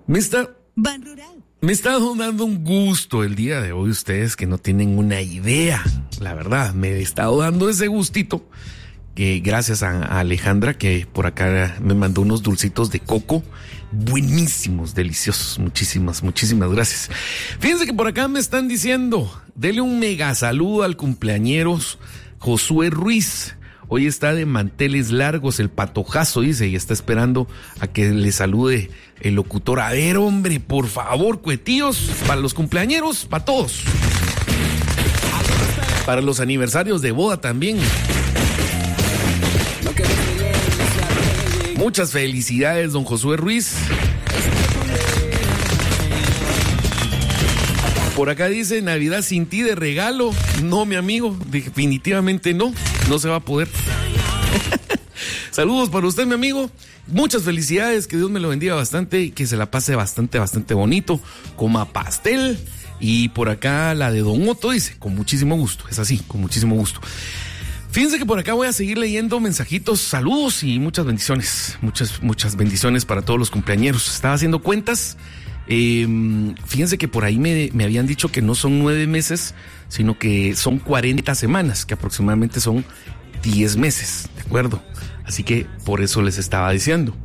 Me está dando un gusto el día de hoy, ustedes que no tienen una idea. La verdad, me he estado dando ese gustito. Que gracias a Alejandra, que por acá me mandó unos dulcitos de coco. Buenísimos, deliciosos. Muchísimas gracias. Fíjense que por acá me están diciendo, dele un mega saludo al cumpleañeros Josué Ruiz. Hoy está de manteles largos, el patojazo, dice, y está esperando a que le salude el locutor. A ver, hombre, por favor, cuetíos, para los cumpleañeros, para todos. Para los aniversarios de boda también. Muchas felicidades, don Josué Ruiz. Por acá dice, Navidad sin ti de regalo. No, mi amigo, definitivamente no se va a poder. Saludos para usted, mi amigo. Muchas felicidades, que Dios me lo bendiga bastante y que se la pase bastante bonito. Coma pastel. Y por acá la de don Otto dice, con muchísimo gusto. Es así, con muchísimo gusto. Fíjense que por acá voy a seguir leyendo mensajitos, saludos y muchas bendiciones. Muchas bendiciones para todos los cumpleañeros. Estaba haciendo cuentas. Fíjense que por ahí me habían dicho que no son 9 meses, sino que son 40 semanas, que aproximadamente son 10 meses, ¿de acuerdo? Así que por eso les estaba diciendo.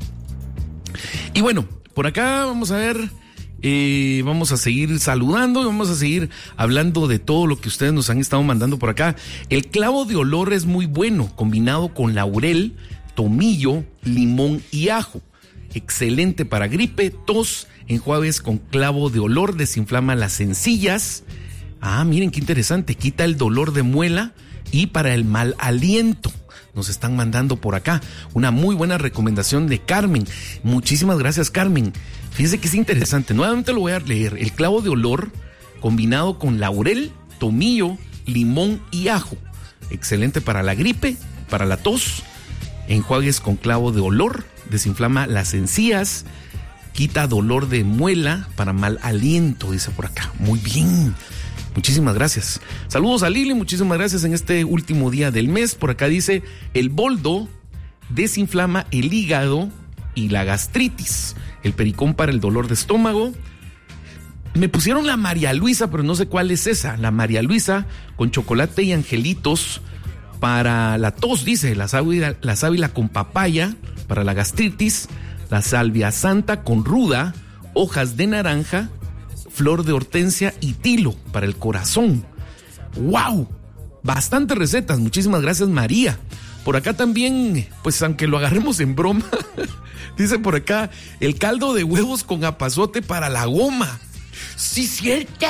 Y bueno, por acá vamos a ver, vamos a seguir saludando y vamos a seguir hablando de todo lo que ustedes nos han estado mandando por acá. El clavo de olor es muy bueno, combinado con laurel, tomillo, limón y ajo. Excelente para gripe, tos, enjuagues con clavo de olor, desinflama las encías. Ah, miren qué interesante, quita el dolor de muela y para el mal aliento. Nos están mandando por acá una muy buena recomendación de Carmen. Muchísimas gracias, Carmen. Fíjense que es interesante, nuevamente lo voy a leer. El clavo de olor combinado con laurel, tomillo, limón y ajo. Excelente para la gripe, para la tos. Enjuagues con clavo de olor, desinflama las encías, quita dolor de muela para mal aliento, dice por acá. Muy bien, muchísimas gracias. Saludos a Lili, muchísimas gracias en este último día del mes. Por acá dice, el boldo desinflama el hígado y la gastritis. El pericón para el dolor de estómago. Me pusieron la María Luisa, pero no sé cuál es esa. La María Luisa con chocolate y angelitos para la tos, dice. La sábila con papaya para la gastritis. La salvia santa con ruda, hojas de naranja, flor de hortensia y tilo para el corazón. ¡Wow! Bastantes recetas. Muchísimas gracias, María. Por acá también, pues aunque lo agarremos en broma, dice por acá, el caldo de huevos con apazote para la goma. ¡Sí, cierta!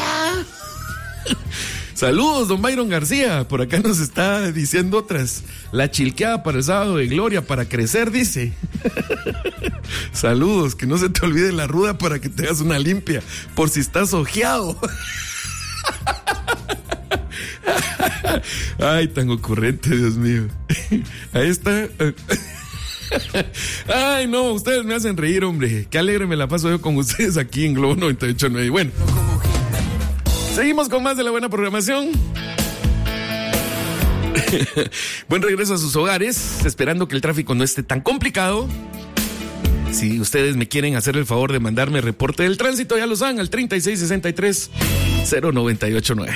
Saludos, don Byron García. Por acá nos está diciendo otras. La chilqueada para el sábado de gloria, para crecer, dice. Saludos, que no se te olvide la ruda para que te hagas una limpia, por si estás ojeado. Ay, tan ocurrente, Dios mío. Ahí está. Ay, no, ustedes me hacen reír, hombre. Qué alegre me la paso yo con ustedes aquí en Globo 98.9. Bueno, seguimos con más de la buena programación. Buen regreso a sus hogares, esperando que el tráfico no esté tan complicado. Si ustedes me quieren hacer el favor de mandarme reporte del tránsito, ya lo saben, al 3663-0989.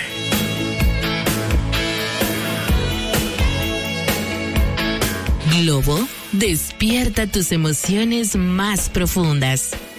Globo despierta tus emociones más profundas.